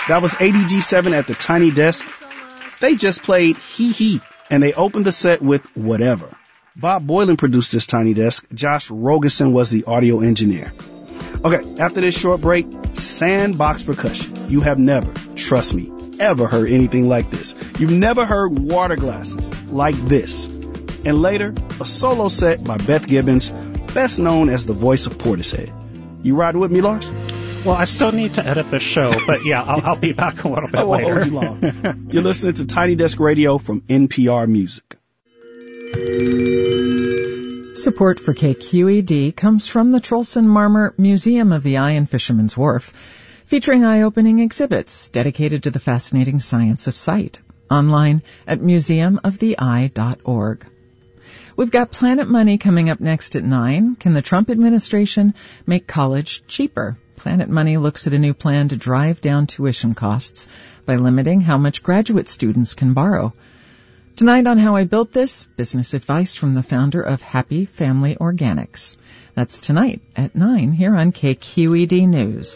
That was ADG7 at the Tiny Desk. They just played Hee Hee, and they opened the set with Whatever. Bob Boylan produced this Tiny Desk. Josh Rogerson was the audio engineer. Okay, after this short break, Sandbox Percussion. You have never, trust me, ever heard anything like this. You've never heard water glasses like this. And later, a solo set by Beth Gibbons, best known as the voice of Portishead. You riding with me, Lars? Well, I still need to edit the show, but yeah, I'll be back a little bit later. I won't hold you long. You're listening to Tiny Desk Radio from NPR Music. Support for KQED comes from the Trolson Marmor Museum of the Eye in Fisherman's Wharf, featuring eye-opening exhibits dedicated to the fascinating science of sight. Online at museumoftheeye.org. We've got Planet Money coming up next at 9. Can the Trump administration make college cheaper? Planet Money looks at a new plan to drive down tuition costs by limiting how much graduate students can borrow. Tonight on How I Built This, business advice from the founder of Happy Family Organics. That's tonight at 9 here on KQED News.